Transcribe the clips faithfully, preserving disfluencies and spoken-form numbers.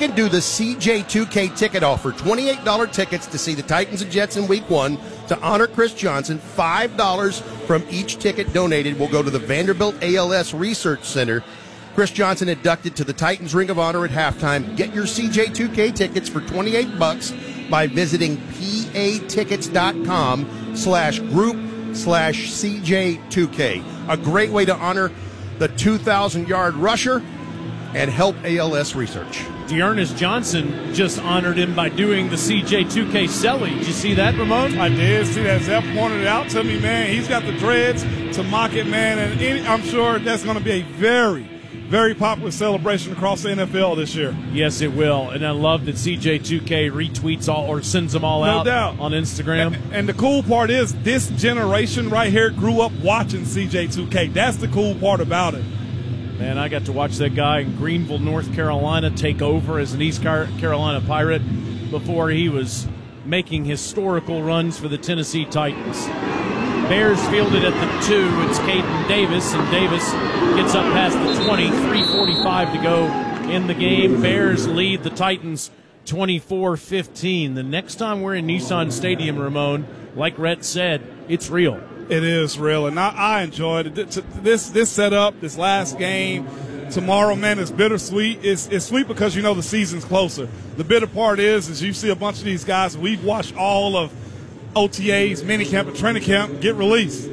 can do the C J two K ticket offer. twenty-eight dollars tickets to see the Titans and Jets in week one to honor Chris Johnson. five dollars from each ticket donated will go to the Vanderbilt A L S Research Center. Chris Johnson inducted to the Titans Ring of Honor at halftime. Get your C J two K tickets for twenty-eight bucks by visiting pa-tickets.com slash group slash CJ2K. A great way to honor the two thousand yard rusher and help A L S research. Dearness Johnson just honored him by doing the C J two K celly. Did you see that, Ramon? I did see that. Zeph pointed it out to me, man. He's got the dreads to mock it, man. And any, I'm sure that's going to be a very, very popular celebration across the N F L this year. Yes, it will. And I love that C J two K retweets all or sends them all no out doubt. on Instagram. And, and the cool part is this generation right here grew up watching C J two K. That's the cool part about it. Man, I got to watch that guy in Greenville, North Carolina, take over as an East Carolina Pirate before he was making historical runs for the Tennessee Titans. Bears fielded at the two. It's Caden Davis, and Davis gets up past the twenty. three forty-five to go in the game. Bears lead the Titans twenty-four fifteen. The next time we're in Nissan Stadium, Ramon, like Rhett said, it's real. It is real, and I, I enjoyed it. This this setup, this last game, tomorrow, man, is bittersweet. It's, it's sweet because you know the season's closer. The bitter part is, is you see a bunch of these guys. We've watched all of O T As, minicamp, and training camp get released.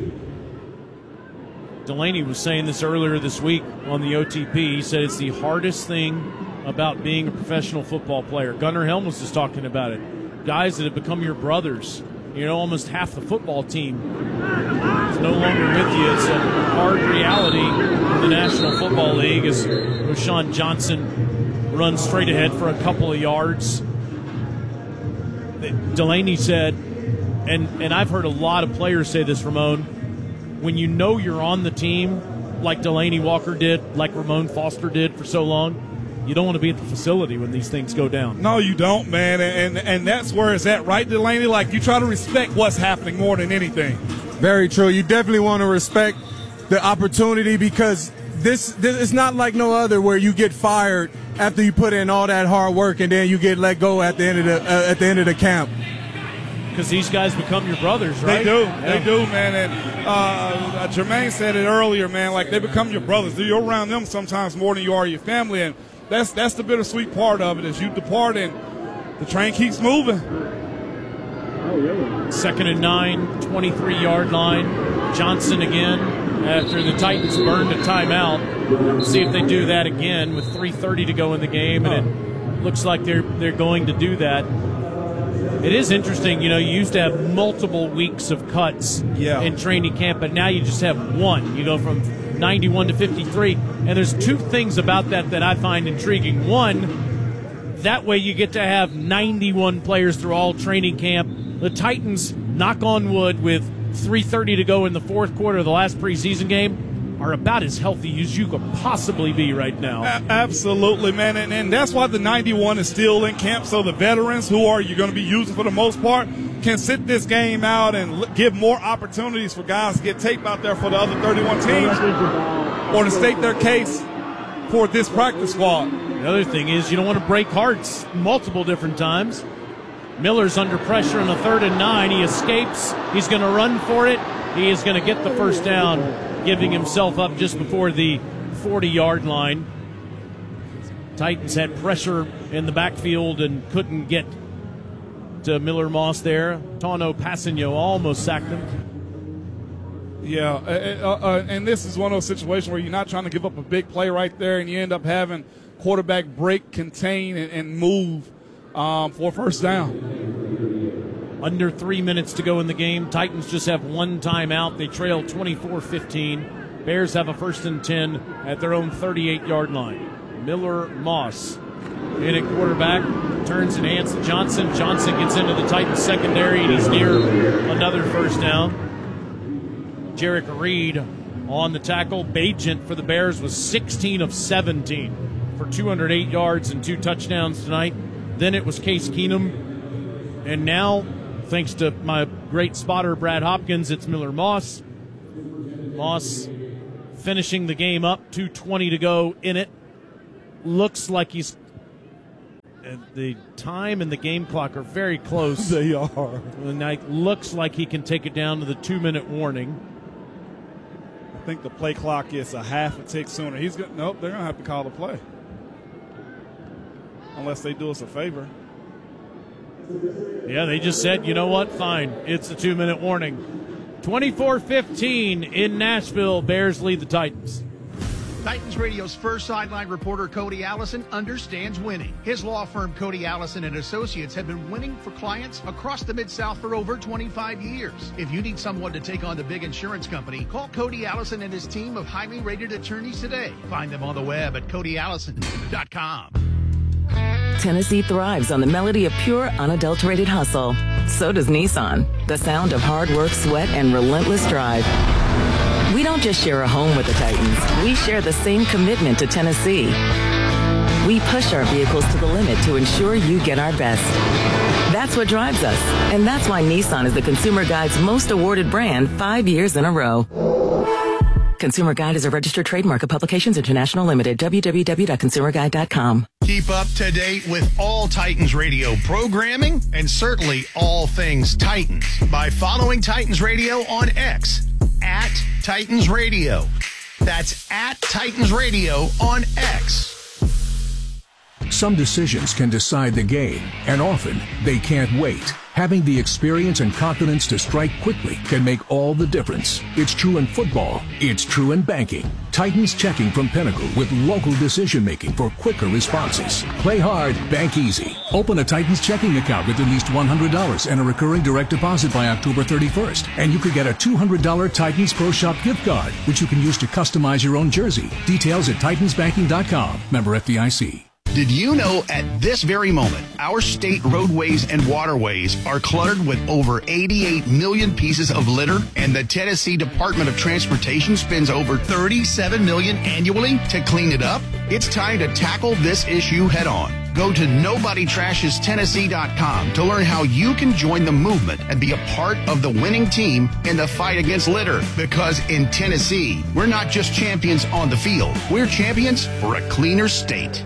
Delaney was saying this earlier this week on the O T P. He said it's the hardest thing about being a professional football player. Gunnar Helmus was talking about it. Guys that have become your brothers. You know, almost half the football team is no longer with you. It's a hard reality in the National Football League as Rashawn Johnson runs straight ahead for a couple of yards. Delaney said, and, and I've heard a lot of players say this, Ramon, when you know you're on the team, like Delaney Walker did, like Ramon Foster did for so long, you don't want to be at the facility when these things go down. No, you don't, man, and, and and that's where it's at, right, Delaney? Like, you try to respect what's happening more than anything. Very true. You definitely want to respect the opportunity because this, this it's not like no other where you get fired after you put in all that hard work and then you get let go at the end of the uh, at the end of the camp. Because these guys become your brothers, right? They do. Yeah. They do, man. And uh, Jermaine said it earlier, man, like they become your brothers. You're around them sometimes more than you are your family. And that's that's the bittersweet part of it. As you depart and the train keeps moving. Second and nine, twenty-three yard line. Johnson again after the Titans burned a timeout. We'll see if they do that again with three thirty to go in the game. And it looks like they're they're going to do that. It is interesting, you know, you used to have multiple weeks of cuts yeah. in training camp, but now you just have one. You go from ninety-one to fifty-three. And there's two things about that that I find intriguing. One, that way you get to have ninety-one players through all training camp. The Titans, knock on wood, with three thirty to go in the fourth quarter of the last preseason game, are about as healthy as you could possibly be right now. A- absolutely, man. And, and that's why the ninety-one is still in camp. So the veterans, who are you going to be using for the most part, can sit this game out and l- give more opportunities for guys to get tape out there for the other thirty-one teams or to state their case for this practice squad. The other thing is you don't want to break hearts multiple different times. Miller's under pressure on a third and nine. He escapes. He's going to run for it. He is going to get the first down, giving himself up just before the forty yard line. Titans had pressure in the backfield and couldn't get to Miller Moss there. Tano Passanio almost sacked him. Yeah, uh, uh, and this is one of those situations where you're not trying to give up a big play right there, and you end up having quarterback break, contain, and, and move um, for a first down. Under three minutes to go in the game. Titans just have one timeout. They trail twenty-four fifteen. Bears have a first and ten at their own thirty-eight yard line. Miller Moss in at quarterback, turns and hands to Johnson. Johnson gets into the Titans secondary, and he's near another first down. Jarek Reed on the tackle. Bagent for the Bears was sixteen of seventeen for two hundred eight yards and two touchdowns tonight. Then it was Case Keenum. And now, thanks to my great spotter, Brad Hopkins, it's Miller Moss. Moss finishing the game up, two twenty to go in it. Looks like he's the time and the game clock are very close. They are. And it looks like he can take it down to the two-minute warning. I think the play clock is a half a tick sooner. He's going. Nope, they're going to have to call the play. Unless they do us a favor. Yeah, they just said, you know what, fine, it's a two-minute warning. twenty-four fifteen in Nashville, Bears lead the Titans. Titans Radio's first sideline reporter, Cody Allison, understands winning. His law firm, Cody Allison and Associates, have been winning for clients across the Mid-South for over twenty-five years. If you need someone to take on the big insurance company, call Cody Allison and his team of highly rated attorneys today. Find them on the web at cody allison dot com. Tennessee thrives on the melody of pure, unadulterated hustle. So does Nissan, the sound of hard work, sweat, and relentless drive. We don't just share a home with the Titans. We share the same commitment to Tennessee. We push our vehicles to the limit to ensure you get our best. That's what drives us. And that's why Nissan is the Consumer Guide's most awarded brand five years in a row. Consumer Guide is a registered trademark of Publications International Limited. w w w dot consumer guide dot com. Keep up to date with all Titans Radio programming and certainly all things Titans by following Titans Radio on X at Titans Radio. That's at Titans Radio on X. Some decisions can decide the game, and often they can't wait. Having the experience and confidence to strike quickly can make all the difference. It's true in football. It's true in banking. Titans Checking from Pinnacle with local decision-making for quicker responses. Play hard, bank easy. Open a Titans checking account with at least one hundred dollars and a recurring direct deposit by October thirty-first. And you could get a two hundred dollars Titans Pro Shop gift card, which you can use to customize your own jersey. Details at titans banking dot com. Member F D I C. Did you know at this very moment, our state roadways and waterways are cluttered with over eighty-eight million pieces of litter, and the Tennessee Department of Transportation spends over thirty-seven million dollars annually to clean it up? It's time to tackle this issue head on. Go to nobody trashes tennessee dot com to learn how you can join the movement and be a part of the winning team in the fight against litter. Because in Tennessee, we're not just champions on the field, we're champions for a cleaner state.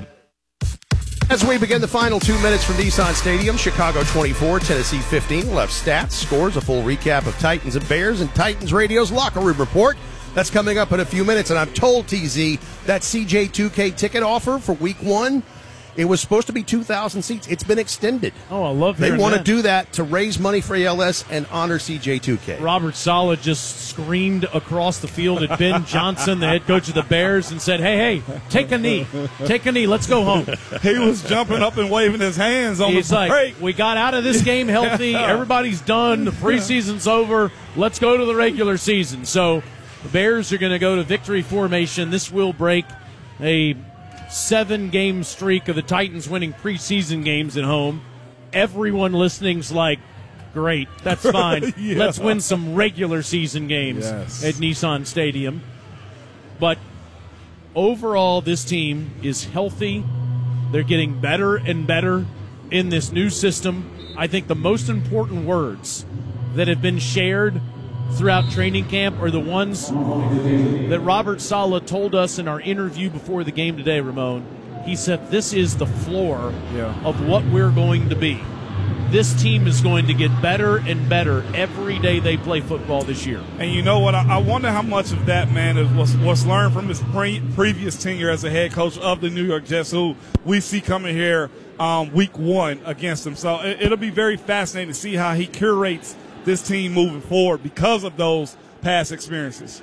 As we begin the final two minutes from Nissan Stadium, Chicago twenty-four, Tennessee fifteen. We'll have stats, scores, a full recap of Titans and Bears, and Titans Radio's Locker Room Report. That's coming up in a few minutes, and I'm told, T Z, that C J two K ticket offer for week one, it was supposed to be two thousand seats. It's been extended. Oh, I love They hearing want to that. do that to raise money for A L S and honor C J two K. Robert Saleh just screamed across the field at Ben Johnson, the head coach of the Bears, and said, hey, hey, take a knee. Take a knee. Let's go home. He was jumping up and waving his hands on He's the like, break. we got out of this game healthy. Everybody's done. The preseason's over. Let's go to the regular season. So the Bears are going to go to victory formation. This will break a seven-game streak of the Titans winning preseason games at home. Everyone listening's like, great, that's fine. Yeah. Let's win some regular season games Yes. at Nissan Stadium. But overall, this team is healthy. They're getting better and better in this new system. I think the most important words that have been shared throughout training camp are the ones that Robert Saleh told us in our interview before the game today, Ramon. He said, this is the floor Yeah. of what we're going to be. This team is going to get better and better every day they play football this year. And you know what? I, I wonder how much of that, man, is was, was learned from his pre- previous tenure as a head coach of the New York Jets, who we see coming here um, week one against them. So it, it'll be very fascinating to see how he curates this team moving forward because of those past experiences.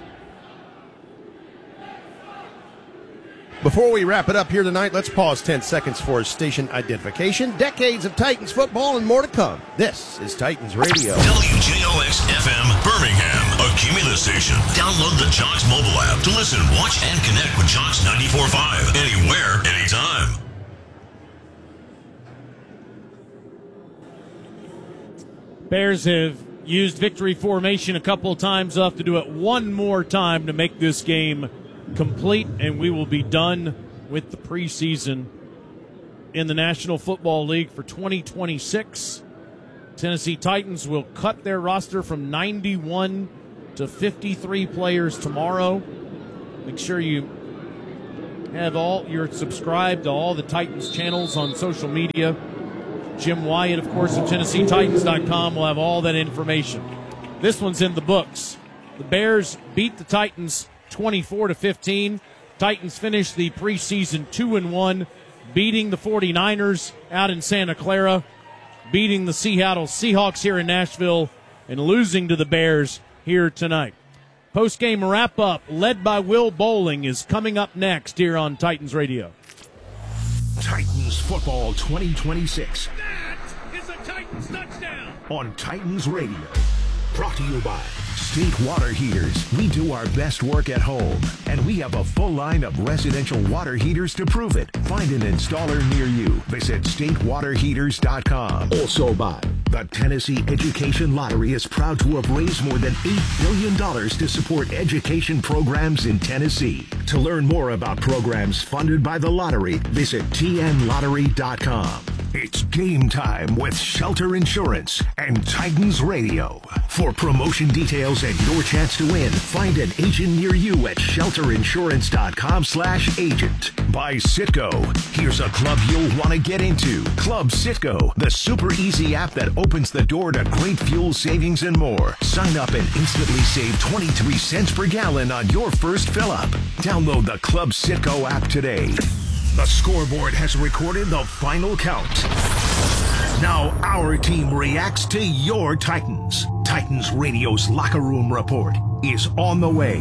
Before we wrap it up here tonight, let's pause ten seconds for station identification. Decades of Titans football and more to come. This is Titans Radio. W J O X F M Birmingham, a Cumulus station. Download the Jocks mobile app to listen, watch, and connect with Jocks ninety-four point five anywhere, anytime. Bears have used victory formation a couple of times. They'll have to do it one more time to make this game complete, and we will be done with the preseason in the National Football League for twenty twenty-six. Tennessee Titans will cut their roster from ninety-one to fifty-three players tomorrow. Make sure you have all you're subscribed to all the Titans channels on social media. Jim Wyatt, of course, of Tennessee Titans dot com will have all that information. This one's in the books. The Bears beat the Titans twenty-four to fifteen. Titans finished the preseason two and one, beating the forty-niners out in Santa Clara, beating the Seattle Seahawks here in Nashville, and losing to the Bears here tonight. Post-game wrap-up, led by Will Bowling, is coming up next here on Titans Radio. Titans Football twenty twenty-six. That is a Titans touchdown! On Titans Radio. Brought to you by State Water Heaters. We do our best work at home, and we have a full line of residential water heaters to prove it. Find an installer near you. Visit state water heaters dot com. Also by the Tennessee Education Lottery is proud to have raised more than eight billion dollars to support education programs in Tennessee. To learn more about programs funded by the lottery, visit T N lottery dot com. It's game time with Shelter Insurance and Titans Radio. For promotion details and your chance to win, find an agent near you at shelter insurance dot com slash agent. By Citgo. Here's a club you'll want to get into. Club Citgo, the super easy app that opens the door to great fuel savings and more. Sign up and instantly save twenty-three cents per gallon on your first fill up. Download the Club Citgo app today. The scoreboard has recorded the final count. Now our team reacts to your Titans. Titans Radio's Locker Room Report is on the way.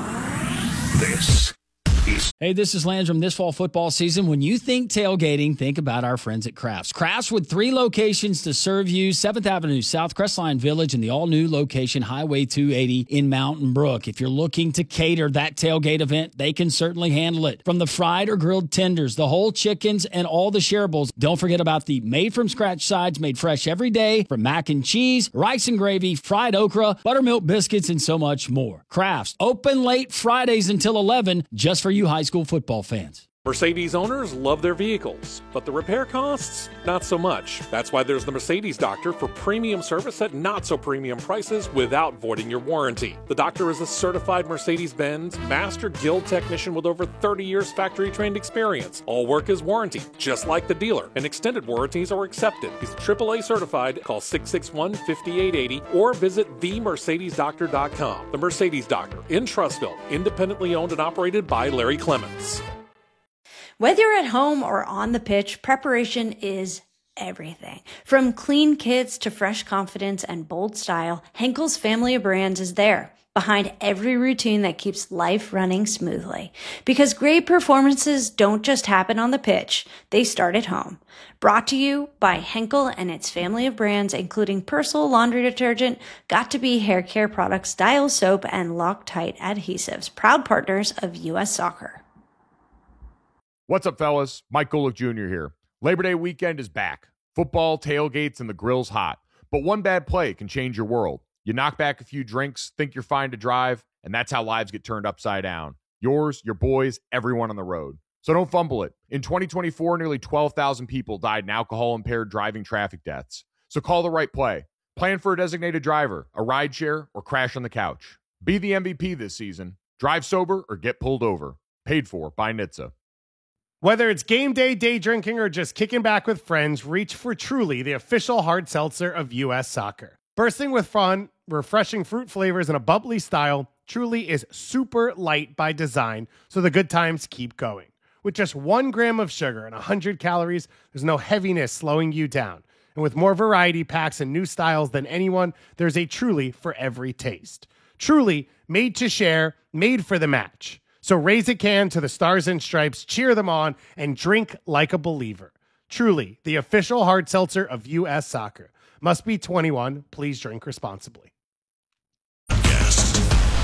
This is... Hey, this is Landrum. This fall football season, when you think tailgating, think about our friends at Crafts. Crafts with three locations to serve you: seventh Avenue South, Crestline Village, and the all-new location, Highway two eighty in Mountain Brook. If you're looking to cater that tailgate event, they can certainly handle it. From the fried or grilled tenders, the whole chickens, and all the shareables. Don't forget about the made-from-scratch sides made fresh every day, from mac and cheese, rice and gravy, fried okra, buttermilk biscuits, and so much more. Crafts, open late Fridays until eleven, just for you high school football fans. Mercedes owners love their vehicles, but the repair costs, not so much. That's why there's the Mercedes Doctor for premium service at not so premium prices without voiding your warranty. The Doctor is a certified Mercedes-Benz Master Guild technician with over thirty years factory trained experience. All work is warranty, just like the dealer, and extended warranties are accepted. He's triple A certified. Call six six one, five eight eight zero or visit the mercedes doctor dot com. The Mercedes Doctor in Trussville, independently owned and operated by Larry Clements. Whether you're at home or on the pitch, preparation is everything. From clean kits to fresh confidence and bold style, Henkel's family of brands is there, behind every routine that keeps life running smoothly. Because great performances don't just happen on the pitch, they start at home. Brought to you by Henkel and its family of brands, including Persil laundry detergent, Got2b hair care products, Dial soap, and Loctite adhesives, proud partners of U S Soccer. What's up, fellas? Mike Golick Junior here. Labor Day weekend is back. Football, tailgates, and the grill's hot. But one bad play can change your world. You knock back a few drinks, think you're fine to drive, and that's how lives get turned upside down. Yours, your boys, everyone on the road. So don't fumble it. In twenty twenty-four, nearly twelve thousand people died in alcohol-impaired driving traffic deaths. So call the right play. Plan for a designated driver, a rideshare, or crash on the couch. Be the M V P this season. Drive sober or get pulled over. Paid for by N H T S A. Whether it's game day, day drinking, or just kicking back with friends, reach for Truly, the official hard seltzer of U S Soccer. Bursting with fun, refreshing fruit flavors, and a bubbly style, Truly is super light by design, so the good times keep going. With just one gram of sugar and one hundred calories, there's no heaviness slowing you down. And with more variety packs and new styles than anyone, there's a Truly for every taste. Truly, made to share, made for the match. So raise a can to the Stars and Stripes, cheer them on, and drink like a believer. Truly, the official hard seltzer of U S Soccer. Must be twenty-one. Please drink responsibly. Yes.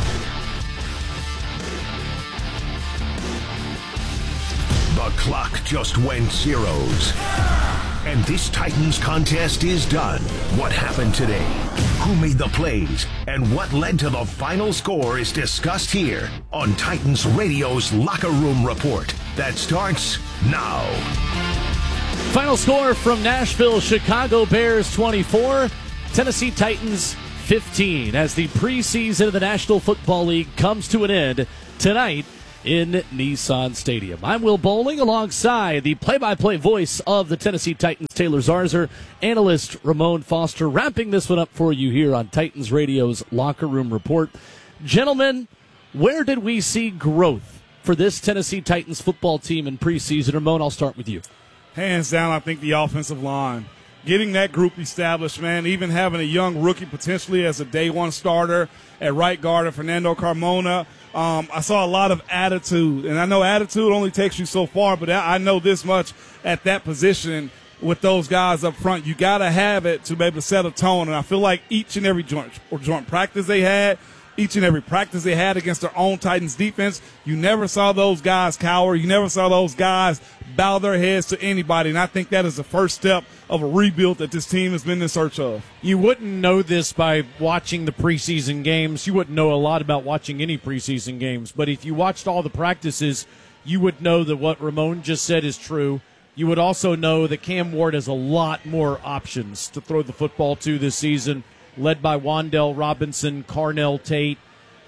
The clock just went zeros. And this Titans contest is done. What happened today? Who made the plays? And what led to the final score is discussed here on Titans Radio's Locker Room Report. That starts now. Final score from Nashville: Chicago Bears twenty-four, Tennessee Titans fifteen, as the preseason of the National Football League comes to an end tonight in Nissan Stadium. I'm Will Bowling alongside the play-by-play voice of the Tennessee Titans, Taylor Zarzer, analyst Ramon Foster, wrapping this one up for you here on Titans Radio's Locker Room Report. Gentlemen, where did we see growth for this Tennessee Titans football team in preseason? Ramon, I'll start with you. Hands down, I think the offensive line. Getting that group established, man, even having a young rookie potentially as a day one starter at right guard, Fernando Carmona. Um, I saw a lot of attitude, and I know attitude only takes you so far, but I know this much at that position with those guys up front. You got to have it to be able to set a tone, and I feel like each and every joint, or joint practice they had, each and every practice they had against their own Titans defense, you never saw those guys cower. You never saw those guys bow their heads to anybody, and I think that is the first step of a rebuild that this team has been in search of. You wouldn't know this by watching the preseason games. You wouldn't know a lot about watching any preseason games, but if you watched all the practices, you would know that what Ramon just said is true. You would also know that Cam Ward has a lot more options to throw the football to this season, led by Wan'Dale Robinson, Carnell Tate,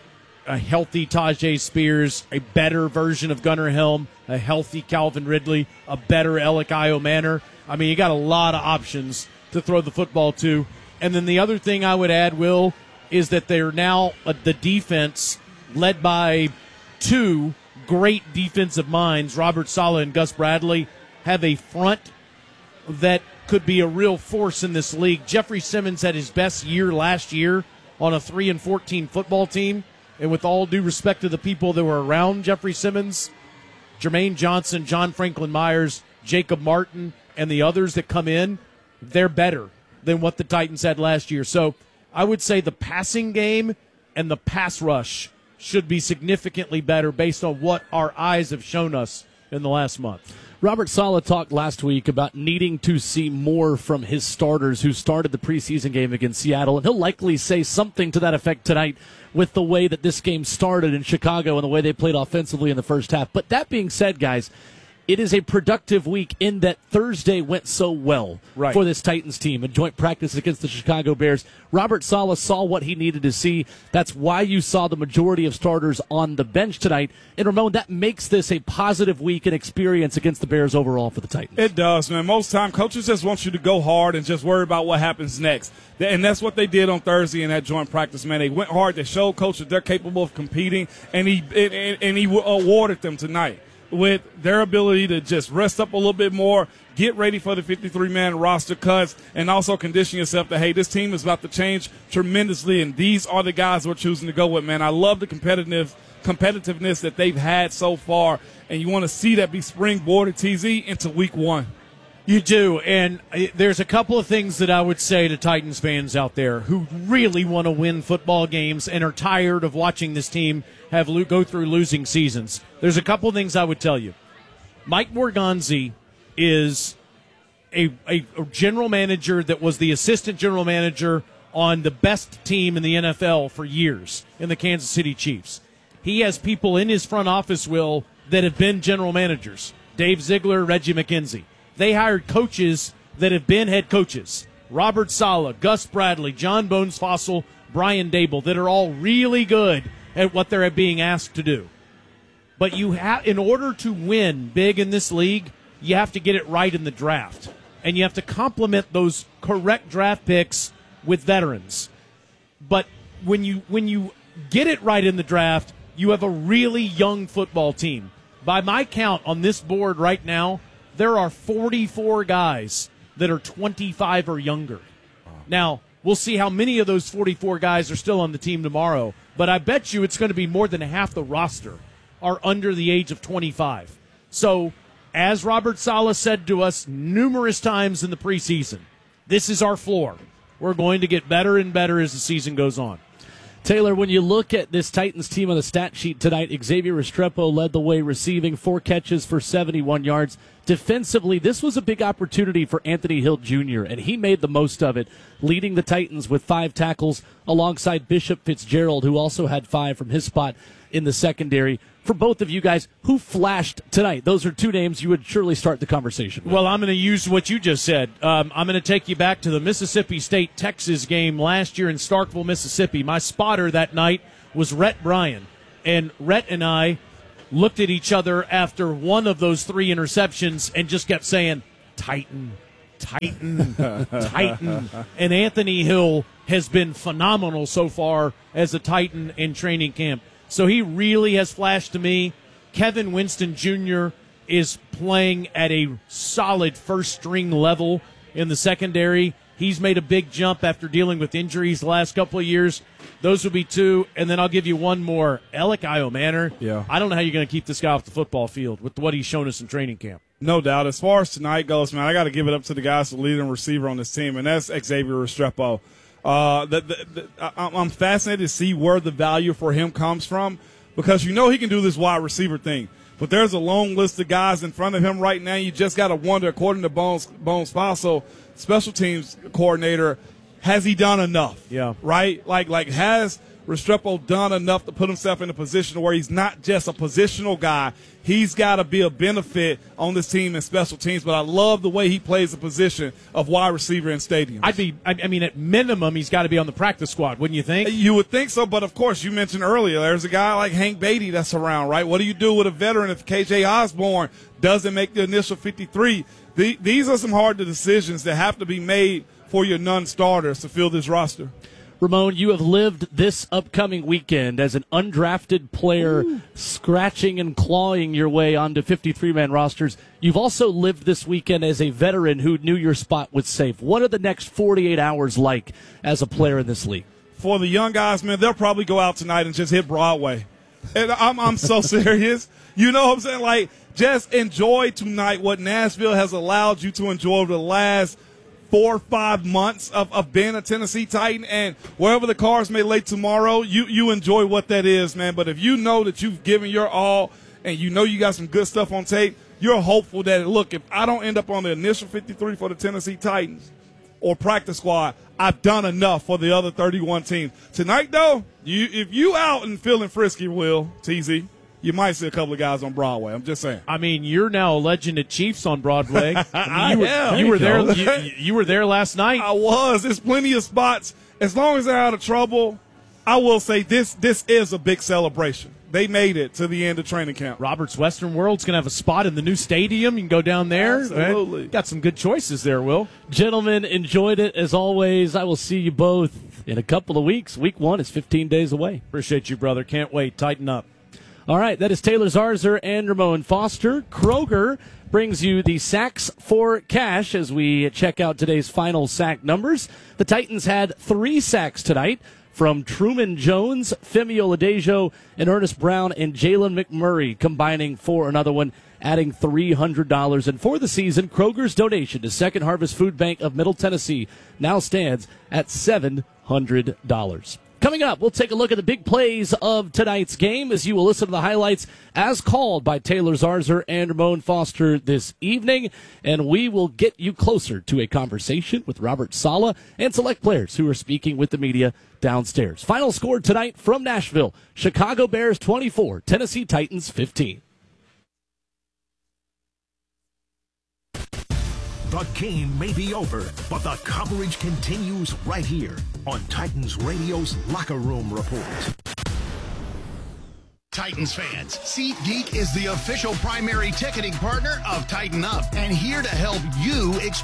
a healthy Tajay Spears, a better version of Gunnar Helm, a healthy Calvin Ridley, a better Alec Iomanner. I mean, you got a lot of options to throw the football to. And then the other thing I would add, Will, is that they're now uh, the defense led by two great defensive minds, Robert Saleh and Gus Bradley, have a front that could be a real force in this league. Jeffrey Simmons had his best year last year on a three and fourteen football team. And with all due respect to the people that were around Jeffrey Simmons, Jermaine Johnson, John Franklin Myers, Jacob Martin, and the others that come in, they're better than what the Titans had last year. So I would say the passing game and the pass rush should be significantly better based on what our eyes have shown us in the last month. Robert Saleh talked last week about needing to see more from his starters who started the preseason game against Seattle, and he'll likely say something to that effect tonight with the way that this game started in Chicago and the way they played offensively in the first half. But that being said, guys, it is a productive week in that Thursday went so well right. for this Titans team in joint practice against the Chicago Bears. Robert Saleh saw what he needed to see. That's why you saw the majority of starters on the bench tonight. And Ramon, that makes this a positive week and experience against the Bears overall for the Titans. It does, man. Most time, coaches just want you to go hard and just worry about what happens next. And that's what they did on Thursday in that joint practice, man. They went hard. They showed coach that they're capable of competing, and he and, and he awarded them tonight with their ability to just rest up a little bit more, get ready for the fifty-three man roster cuts, and also condition yourself that, hey, this team is about to change tremendously, and these are the guys we're choosing to go with, man. I love the competitive competitiveness that they've had so far, and you want to see that be springboarded, T Z, into week one. You do, and there's a couple of things that I would say to Titans fans out there who really want to win football games and are tired of watching this team have go through losing seasons. There's a couple of things I would tell you. Mike Morganzi is a, a general manager that was the assistant general manager on the best team in the N F L for years, in the Kansas City Chiefs. He has people in his front office, Will, that have been general managers. Dave Ziegler, Reggie McKenzie. They hired coaches that have been head coaches. Robert Saleh, Gus Bradley, John Bones Fossil, Brian Dable, that are all really good at what they're being asked to do. But you have, in order to win big in this league, you have to get it right in the draft. And you have to complement those correct draft picks with veterans. But when you when you get it right in the draft, you have a really young football team. By my count on this board right now, there are forty-four guys that are twenty-five or younger. Now, we'll see how many of those forty-four guys are still on the team tomorrow, but I bet you it's going to be more than half the roster are under the age of twenty-five. So, as Robert Saleh said to us numerous times in the preseason, this is our floor. We're going to get better and better as the season goes on. Taylor, when you look at this Titans team on the stat sheet tonight, Xavier Restrepo led the way receiving, four catches for seventy-one yards. Defensively, this was a big opportunity for Anthony Hill Junior, and he made the most of it, leading the Titans with five tackles alongside Bishop Fitzgerald, who also had five from his spot in the secondary. For both of you guys, who flashed tonight? Those are two names you would surely start the conversation with. Well, I'm going to use what you just said. Um, I'm going to take you back to the Mississippi State-Texas game last year in Starkville, Mississippi. My spotter that night was Rhett Bryan, and Rhett and I looked at each other after one of those three interceptions and just kept saying, Titan, Titan, Titan. And Anthony Hill has been phenomenal so far as a Titan in training camp. So he really has flashed to me. Kevin Winston Junior is playing at a solid first-string level in the secondary. He's made a big jump after dealing with injuries the last couple of years. Those would be two. And then I'll give you one more. Alec Iomanner. Yeah. I don't know how you're going to keep this guy off the football field with what he's shown us in training camp. No doubt. As far as tonight goes, man, I got to give it up to the guys, the leading receiver on this team, and that's Xavier Restrepo. Uh, the, the, the, I, I'm fascinated to see where the value for him comes from, because you know he can do this wide receiver thing. But there's a long list of guys in front of him right now. You just got to wonder, according to Bones, Bones Faso, special teams coordinator, has he done enough? Yeah. Right? Like, like has Restrepo done enough to put himself in a position where he's not just a positional guy? He's got to be a benefit on this team in special teams. But I love the way he plays the position of wide receiver in stadiums. I'd be, I mean, at minimum, he's got to be on the practice squad, wouldn't you think? You would think so, but of course, you mentioned earlier, there's a guy like Hank Beatty that's around, right? What do you do with a veteran if K J Osborne doesn't make the initial fifty-three? The, these are some hard decisions that have to be made for your non-starters to fill this roster. Ramon, you have lived this upcoming weekend as an undrafted player, Ooh. scratching and clawing your way onto fifty-three man rosters. You've also lived this weekend as a veteran who knew your spot was safe. What are the next forty-eight hours like as a player in this league? For the young guys, man, they'll probably go out tonight and just hit Broadway. And I'm, I'm so serious. You know what I'm saying? Like, just enjoy tonight what Nashville has allowed you to enjoy over the last four or five months of, of being a Tennessee Titan, and wherever the Cards may lay tomorrow, you, you enjoy what that is, man. But if you know that you've given your all and you know you got some good stuff on tape, you're hopeful that, look, if I don't end up on the initial fifty-three for the Tennessee Titans or practice squad, I've done enough for the other thirty-one teams. Tonight, though, you if you out and feeling frisky, Will, T Z, you might see a couple of guys on Broadway. I'm just saying. I mean, you're now a legend at Chiefs on Broadway. I I mean, you, were, am. you were there. You, you were there last night. I was. There's plenty of spots. As long as they're out of trouble, I will say this: this is a big celebration. They made it to the end of training camp. Roberts Western World's going to have a spot in the new stadium. You can go down there. Absolutely. Got some good choices there, Will. Gentlemen, enjoyed it as always. I will see you both in a couple of weeks. Week one is fifteen days away. Appreciate you, brother. Can't wait. Tighten up. All right, that is Taylor Zarzer and Ramon Foster. Kroger brings you the sacks for cash as we check out today's final sack numbers. The Titans had three sacks tonight from Truman Jones, Femi Oladejo, and Ernest Brown, and Jalen McMurray combining for another one, adding three hundred dollars. And for the season, Kroger's donation to Second Harvest Food Bank of Middle Tennessee now stands at seven hundred dollars. Coming up, we'll take a look at the big plays of tonight's game as you will listen to the highlights as called by Taylor Zarzer and Ramon Foster this evening. And we will get you closer to a conversation with Robert Saleh and select players who are speaking with the media downstairs. Final score tonight from Nashville, Chicago Bears twenty-four, Tennessee Titans fifteen. The game may be over, but the coverage continues right here on Titans Radio's Locker Room Report. Titans fans, SeatGeek is the official primary ticketing partner of Tighten Up and here to help you experience